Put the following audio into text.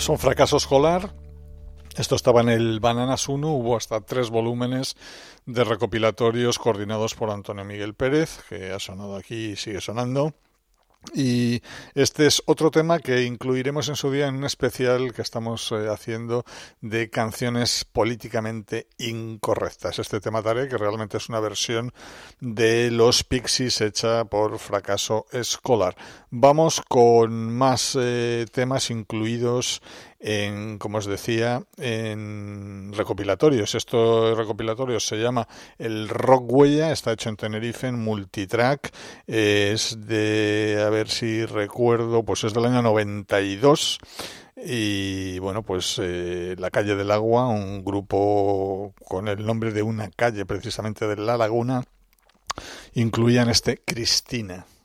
son Fracaso Escolar. Esto estaba en el Bananas 1, hubo hasta 3 volúmenes de recopilatorios coordinados por Antonio Miguel Pérez, que ha sonado aquí y sigue sonando. Y este es otro tema que incluiremos en su día en un especial que estamos haciendo de canciones políticamente incorrectas. Este tema Taré, que realmente es una versión de los Pixies hecha por Fracaso Escolar. Vamos con más temas incluidos en, como os decía, en recopilatorios. Esto recopilatorio se llama el Rock Huella, está hecho en Tenerife, en multitrack, es de, a ver si recuerdo, pues es del año 92. Y bueno, pues La Calle del Agua, un grupo con el nombre de una calle precisamente de La Laguna, incluían este Cristina.